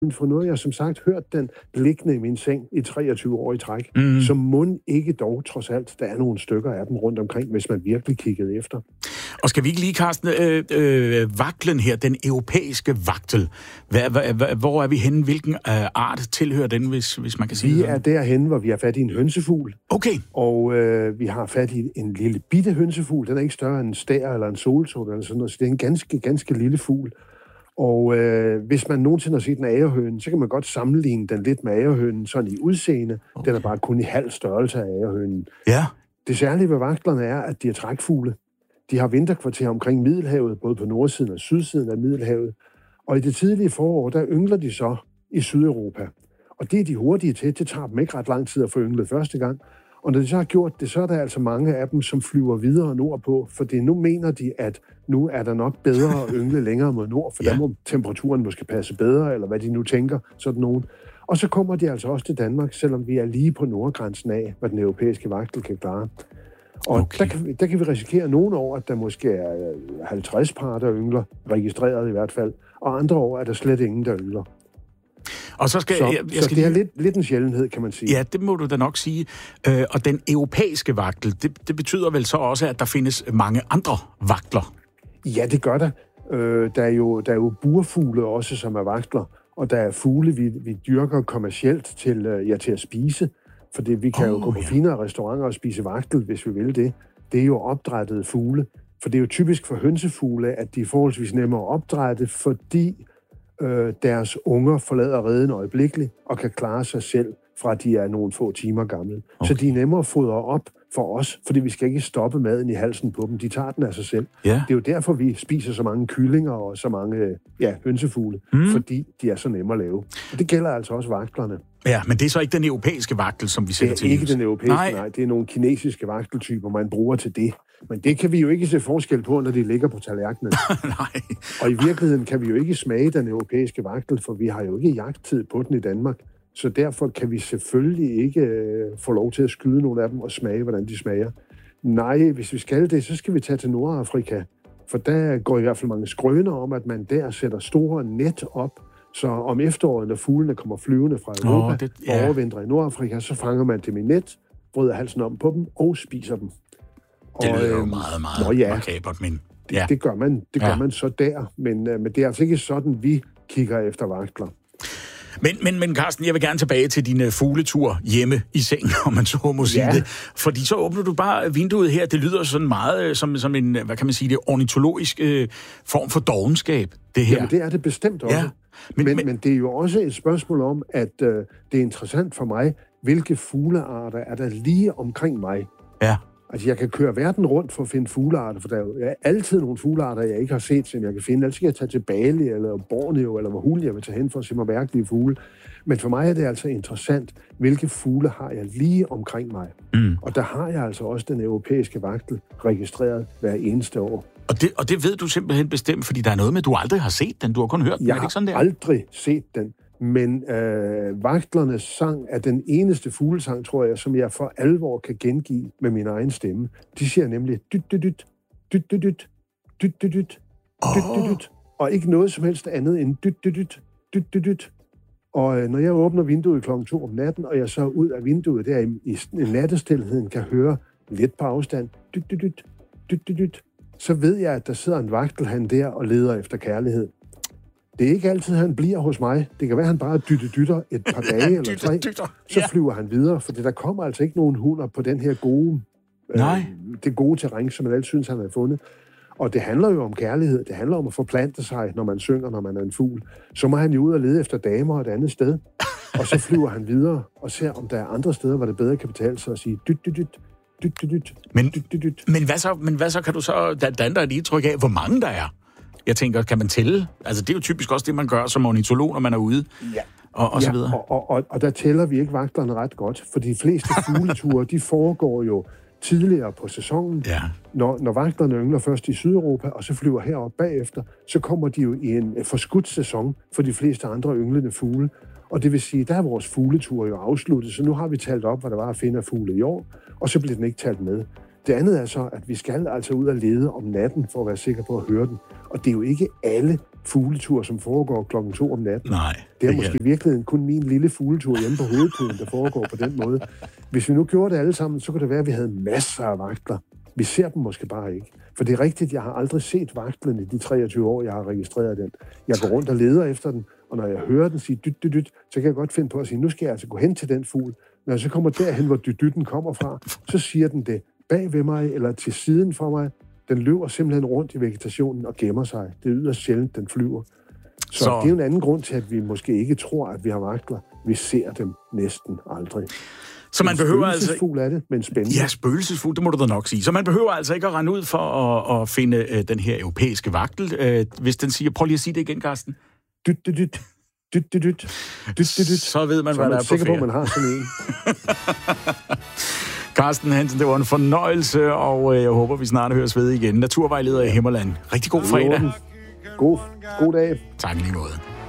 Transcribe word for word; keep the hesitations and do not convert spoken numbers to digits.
For nu har jeg som sagt hørt den liggende i min seng i treogtyve år i træk, mm. så må ikke dog trods alt, der er nogle stykker af dem rundt omkring, hvis man virkelig kiggede efter. Og skal vi ikke lige, Carsten, øh, øh, vaklen her, den europæiske vagtel, hvad, hvad, hvor er vi henne? Hvilken øh, art tilhører den, hvis, hvis man kan sige det? Vi er derhenne, hvor vi har fat i en hønsefugl. Okay. Og øh, vi har fat i en lille bitte hønsefugl. Den er ikke større end en stær eller en solsort eller sådan noget, så det er en ganske, ganske lille fugl. Og øh, hvis man nogensinde har set en agerhøne, så kan man godt sammenligne den lidt med agerhønen, sådan i udseende. Okay. Den er bare kun i halv størrelse af agerhønen. Ja. Det særlige ved vagtlerne er, at de er trækfugle. De har vinterkvarter omkring Middelhavet, både på nordsiden og sydsiden af Middelhavet. Og i det tidlige forår, der yngler de så i Sydeuropa. Og det er de hurtige til. Det tager dem ikke ret lang tid at få ynglet første gang. Og når de så har gjort det, så er der altså mange af dem, som flyver videre nordpå, for det nu mener de, at nu er der nok bedre at yngle længere mod nord, for ja. Der må temperaturen måske passe bedre, eller hvad de nu tænker, sådan nogen. Og så kommer de altså også til Danmark, selvom vi er lige på nordgrænsen af, hvad den europæiske vagtel kan klare. Og okay. der, kan vi, der kan vi risikere nogle år, at der måske er halvtreds par, der yngler, registreret i hvert fald, og andre år er der slet ingen, der yngler. Og så skal, så, jeg, jeg så skal det er lige... lidt, lidt en sjældenhed, kan man sige. Ja, det må du da nok sige. Øh, og den europæiske vagtel, det, det betyder vel så også, at der findes mange andre vagtler? Ja, det gør der. Øh, der, er jo, der er jo burfugle også, som er vagtler, og der er fugle, vi, vi dyrker kommercielt til, ja, til at spise, fordi vi kan oh, jo gå på ja. finere restauranter og spise vagtel, hvis vi vil det. Det er jo opdrættede fugle, for det er jo typisk for hønsefugle, at de er forholdsvis nemme at opdrætte, fordi øh, deres unger forlader reden øjeblikkeligt og kan klare sig selv, fra de er nogle få timer gamle. Okay. Så de er nemmere at fodre op for os, fordi vi skal ikke stoppe maden i halsen på dem. De tager den af sig selv. Ja. Det er jo derfor, vi spiser så mange kyllinger og så mange ja, hønsefugle, mm. fordi de er så nemme at lave. Og det gælder altså også vagtlerne. Ja, men det er så ikke den europæiske vagtel, som vi sætter til. Det er ikke den europæiske, nej. nej. Det er nogle kinesiske vagteltyper, man bruger til det. Men det kan vi jo ikke se forskel på, når de ligger på tallerkenen. Nej. Og i virkeligheden kan vi jo ikke smage den europæiske vagtel, for vi har jo ikke jagttid på den i Danmark. Så derfor kan vi selvfølgelig ikke øh, få lov til at skyde nogle af dem og smage, hvordan de smager. Nej, hvis vi skal det, så skal vi tage til Nordafrika. For der går i hvert fald mange skrøner om, at man der sætter store net op, så om efteråret, når fuglene kommer flyvende fra Europa oh, det, ja. og overvintrer i Nordafrika, så fanger man dem i net, bryder halsen om på dem og spiser dem. Det lyder jo meget, meget ja, makabert, men... Det, ja. det gør man, det gør ja. man så der, men, men det er altså ikke sådan, vi kigger efter vagtler. Men, men, men Carsten, jeg vil gerne tilbage til din uh, fugletur hjemme i sengen, om man så må sige ja. det. Fordi så åbner du bare vinduet her. Det lyder sådan meget uh, som, som en, hvad kan man sige, det ornitologisk uh, form for dovenskab, det her. Jamen, det er det bestemt også. Ja. Men, men, men, men det er jo også et spørgsmål om, at uh, det er interessant for mig, hvilke fuglearter er der lige omkring mig. Ja. Altså, jeg kan køre verden rundt for at finde fuglearter, for der er jo altid nogle fuglearter, jeg ikke har set, som jeg kan finde. Altid kan jeg tage til Bali, eller Borneo, eller hvor hulen jeg vil tage hen for at se mig mærkelige fugle. Men for mig er det altså interessant, hvilke fugle har jeg lige omkring mig. Mm. Og der har jeg altså også den europæiske vagtel registreret hver eneste år. Og det, og det ved du simpelthen bestemt, fordi der er noget med, at du aldrig har set den. Du har kun hørt den. Jeg er det ikke sådan, der? har aldrig set den. Men øh, vagtlernes sang er den eneste fuglesang, tror jeg, som jeg for alvor kan gengive med min egen stemme. De siger nemlig dyt, dyt, dyt, dyt, dyt, dyt, dyt, dyt, dyt, dyt, dyt, og ikke noget som helst andet end dyt, dyt, dyt, dyt, dyt, dyt. Og øh, når jeg åbner vinduet klokken to om natten, og jeg så ud af vinduet der i, i, i nattestilheden kan høre lidt på afstand, dyt, dyt, dyt, dyt, dyt, dyt, så ved jeg, at der sidder en vagtelhan der og leder efter kærlighed. Det er ikke altid, han bliver hos mig. Det kan være, at han bare dytter et par dage eller tre. Så flyver han videre, for der kommer altså ikke nogen hunder på den her gode, øh, det gode terræn, som man altid synes, han har fundet. Og det handler jo om kærlighed. Det handler om at forplante sig, når man synger, når man er en fugl. Så må han jo ud og lede efter damer et andet sted. Og så flyver han videre og ser, om der er andre steder, hvor det bedre kan betale sig at sige dyt, dyt, dyt. Dyt, dyt, dyt. Men, dyt, dyt, dyt. Men, hvad så, men hvad så kan du så danne et indtryk af, hvor mange der er? Jeg tænker, kan man tælle? Altså, det er jo typisk også det, man gør som ornitolog, når man er ude, ja. og, og ja, så videre. Og, og, og der tæller vi ikke vagtlerne ret godt, for de fleste fugleture, de foregår jo tidligere på sæsonen. Ja. Når, når vagtlerne yngler først i Sydeuropa, og så flyver herop bagefter, så kommer de jo i en forskudt sæson for de fleste andre ynglende fugle. Og det vil sige, der er vores fugletur jo afsluttet, så nu har vi talt op, hvad der var at finde af fugle i år, og så bliver den ikke talt med. Det andet er så, at vi skal altså ud og lede om natten for at være sikre på at høre den. Og det er jo ikke alle fugletur, som foregår klokken to om natten. Nej. Det er måske i virkeligheden kun min lille fugletur hjemme på hovedpuden, der foregår på den måde. Hvis vi nu gjorde det alle sammen, så kunne det være, at vi havde masser af vagtler. Vi ser dem måske bare ikke. For det er rigtigt, jeg har aldrig set vagtlen i de treogtyve år, jeg har registreret den. Jeg går rundt og leder efter den, og når jeg hører den sige dyt, dyt, dyt, så kan jeg godt finde på at sige, nu skal jeg altså gå hen til den fugl. Når jeg så kommer derhen, hvor dyt, dytten kommer fra, så siger den det bag ved mig eller til siden for mig. Den løber simpelthen rundt i vegetationen og gemmer sig. Det er yderst sjældent, den flyver. Så, så det er jo en anden grund til, at vi måske ikke tror, at vi har vagtler. Vi ser dem næsten aldrig. Så man behøver altså... Spøgelsesfugl er det, men spændende. Ja, spøgelsesfugl, det må du da nok sige. Så man behøver altså ikke at rende ud for at, at finde uh, den her europæiske vagtel, uh, hvis den siger... Prøv lige at sige det igen, Carsten. Dyt, dyt, dyt. Dyt, dyt, dyt. Dyt, dyt, dyt. Så ved man, så hvad der er på sikker på, ferie. man har sådan en. Carsten Hansen, det var en fornøjelse, og jeg håber, vi snart høres ved igen. Naturvejleder i Himmerland. Rigtig god fredag. God, god dag. Tak lige måde.